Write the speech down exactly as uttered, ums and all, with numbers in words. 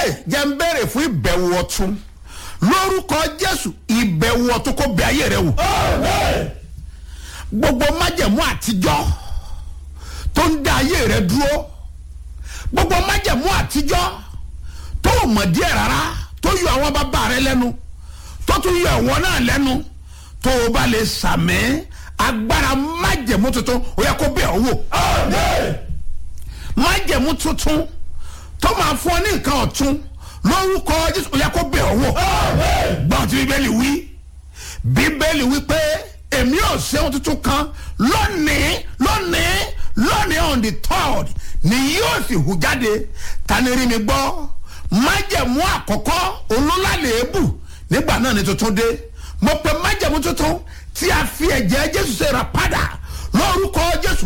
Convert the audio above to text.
jẹ́ ń bẹ̀rẹ̀ fún ìbẹ̀wò ọ̀tun lórúkọ Jésù. Ìbẹ̀wò ọ̀tun kó bẹ̀ ayé rẹ wò. Gbogbo májẹ̀mú àtijọ́ tó ń dá ayé rẹ dúró, gbogbo májẹ̀mú àtijọ́ tó mọ̀ díẹ̀ rárá, tó yọ àwọn bàbá rẹ lẹ́nu, tó tún yọ ìwọ náà lẹ́nu, tó o bá lè sàmì agbára májẹ̀mú tuntun ó yẹ kó bẹ̀ ọ́ wò. Májẹ̀mú tuntun tó máa fún ọ ní nǹkan ọ̀tun lórúkọ Jésù ó yẹ kó bẹ̀ ọ́ wò. Gbọ́n tí Bíbélì wí, Bíbélì wí pé èmi ò ṣe ohun tuntun kan lónìí lónìí lónìí on the third ni yóò sì hù jáde. Tani rí mi gbọ́? Májẹ̀mú àkọ́kọ́ olólàlẹ́bù nígbà náà ni tuntun dé. Mo pe májẹ̀mú tuntun tí a fi ẹ̀jẹ̀ Jésù ṣe rà padà lórúkọ Jésù